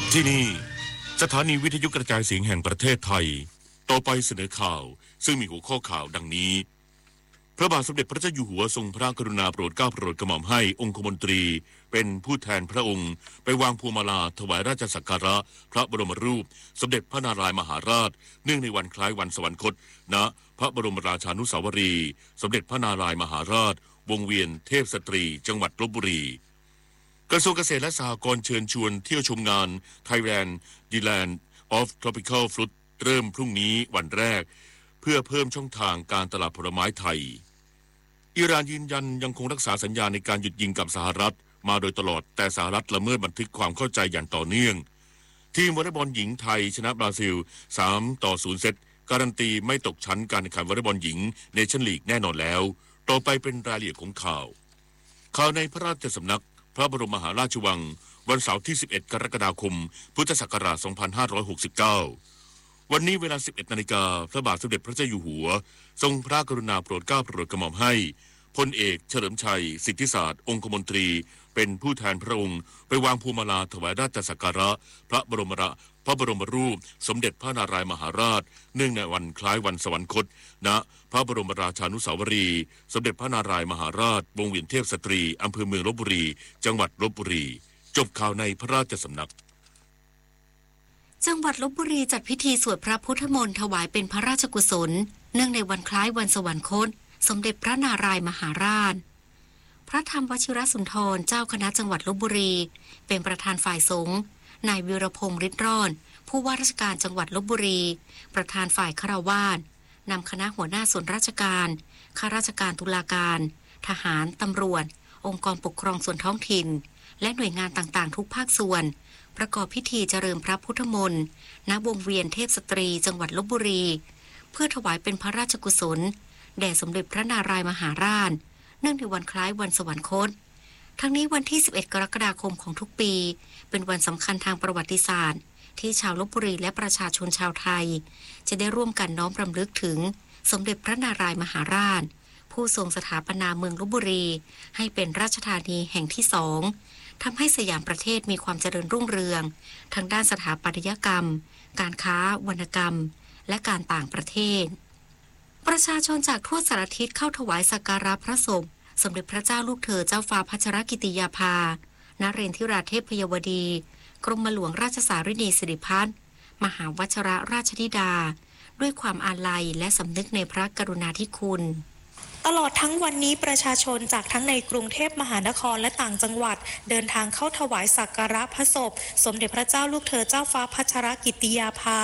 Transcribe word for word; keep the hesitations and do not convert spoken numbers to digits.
ที่นี่สถานีวิทยุกระจายเสียงแห่งประเทศไทยต่อไปเสนอข่าวซึ่งมีหัวข้อข่าวดังนี้พระบาทสมเด็จพระเจ้าอยู่หัวทรงพระกรุณาโปรดเกล้าโปรดกระหม่อมให้องคมนตรีเป็นผู้แทนพระองค์ไปวางพวงมาลาถวายราชสักการะพระบรมรูปสมเด็จพระนารายมหาราชเนื่องในวันคล้ายวันสวรรคตณพระบรมราชานุสาวรีย์สมเด็จพระนารายมหาราชวงเวียนเทพสตรีจังหวัดลพบุรีกระทรวงเกษตรและสหกรณ์เชิญชวนเที่ยวชมงาน Thailand The Land of Tropical Fruit เริ่มพรุ่งนี้วันแรกเพื่อเพิ่มช่องทางการตลาดผลไม้ไทยอิหร่านยืนยันยังคงรักษาสัญญาในการหยุดยิงกับสหรัฐมาโดยตลอดแต่สหรัฐละเมิดบันทึกความเข้าใจอย่างต่อเนื่องทีมวอลเลย์บอลหญิงไทยชนะบราซิลสามต่อศูนย์เซตการันตีไม่ตกชั้นการแข่งขันวอลเลย์บอลหญิงเนชั่นลีกแน่นอนแล้วต่อไปเป็นรายละเอียดของข่าวข่าวในพระราชสำนักพระบรมมหาราชวังวันเสาร์ที่สิบเอ็ดกรกฎาคมพุทธศักราชสองพันห้าร้อยหกสิบเก้าวันนี้เวลา สิบเอ็ดนาฬิกาพระบาทสมเด็จพระเจ้าอยู่หัวทรงพระกรุณาโปรดเกล้าโปรดกระหม่อมให้พลเอกเฉลิมชัยสิทธิศาสตร์องคมนตรีเป็นผู้แทนพระองค์ไปวางพวงมาลาถวายราชสักการะพระบรมราพระบรมรูปสมเด็จพระนารายมหาราชเนื่องในวันคล้ายวันสวรรคตณพระบรมราชานุสาวรีย์สมเด็จพระนารายมหาราชวงเวียนเทพสตรีอำเภอเมืองลพบุรีจังหวัดลพบุรีจบข่าวในพระราชสำนักจังหวัดลพบุรีจัดพิธีสวดพระพุทธมนต์ถวายเป็นพระราชกุศลเนื่องในวันคล้ายวันสวรรคตสมเด็จพระนารายมหาราชพระธรรมวชิรสุนทรเจ้าคณะจังหวัดลพบุรีเป็นประธานฝ่ายสงฆ์นายวีรพงษ์ฤทธิ์ร่อนผู้ว่าราชการจังหวัดลพบุรีประธานฝ่ายฆราวาสนำคณะหัวหน้าส่วนราชการข้าราชการตุลาการทหารตำรวจองค์กรปกครองส่วนท้องถิ่นและหน่วยงานต่างๆทุกภาคส่วนประกอบพิธีเจริญพระพุทธมนต์ณวงเวียนเทพสตรีจังหวัดลพบุรีเพื่อถวายเป็นพระราชกุศลแด่สมเด็จพระนารายมหาราชเนื่องในวันคล้ายวันสวรรคตทั้งนี้วันที่สิบเอ็ดกรกฎาคมของทุกปีเป็นวันสำคัญทางประวัติศาสตร์ที่ชาวลพบุรีและประชาชนชาวไทยจะได้ร่วมกันน้อมรำลึกถึงสมเด็จพระนารายมหาราชผู้ทรงสถาปนาเมืองลพบุรีให้เป็นราชธานีแห่งที่สองทำให้สยามประเทศมีความเจริญรุ่งเรืองทางด้านสถาปัตยกรรมการค้าวรรณกรรมและการต่างประเทศประชาชนจากทั่วสารทิศเข้าถวายสักการะพระศพสมเด็จพระเจ้าลูกเธอเจ้าฟ้าพัชรกิติยาภานเรนทิราเทพยวดีกรมหลวงราชสารินีสิริพัฒน์มหาวชิรราชธิดาด้วยความอาลัยและสำนึกในพระกรุณาธิคุณตลอดทั้งวันนี้ประชาชนจากทั้งในกรุงเทพมหานครและต่างจังหวัดเดินทางเข้าถวายสักการะพระศพสมเด็จพระเจ้าลูกเธอเจ้าฟ้าพัชรกิติยาภา